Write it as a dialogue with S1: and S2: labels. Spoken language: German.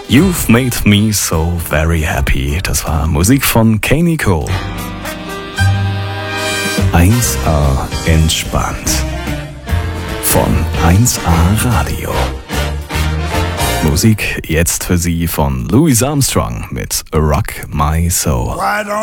S1: You've made me so very happy. Das war Musik von Kanye Cole. 1A entspannt. Von 1A Radio. Musik jetzt für Sie von Louis Armstrong mit Rock My Soul.